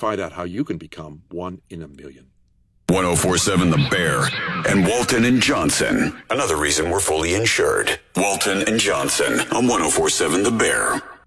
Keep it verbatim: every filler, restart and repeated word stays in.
Find out how you can become one in a million. ten forty-seven The Bear and Walton and Johnson. Another reason we're fully insured. Walton and Johnson on ten forty-seven The Bear.